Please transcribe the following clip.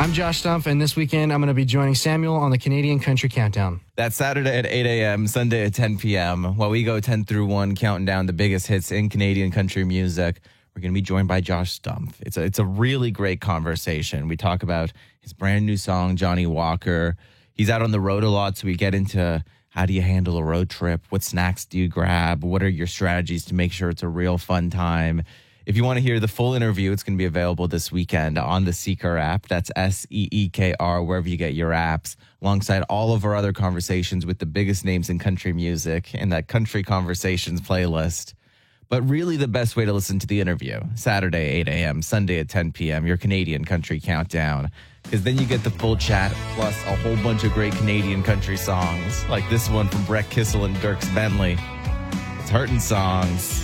I'm Josh Stumpf, and this weekend I'm going to be joining Samuel on the Canadian Country Countdown. That's Saturday at 8 a.m., Sunday at 10 p.m. While we go 10 through 1, counting down the biggest hits in Canadian country music, we're going to be joined by Josh Stumpf. It's a really great conversation. We talk about his brand new song, Johnny Walker. He's out on the road a lot, so we get into how do you handle a road trip? What snacks do you grab? What are your strategies to make sure it's a real fun time? If you want to hear the full interview, it's going to be available this weekend on the Seeker app. That's SEEKR, wherever you get your apps, alongside all of our other conversations with the biggest names in country music in that Country Conversations playlist. But really the best way to listen to the interview, Saturday, 8 a.m., Sunday at 10 p.m., your Canadian Country Countdown. Because then you get the full chat, plus a whole bunch of great Canadian country songs, like this one from Brett Kissel and Dierks Bentley. It's Hurtin' Songs.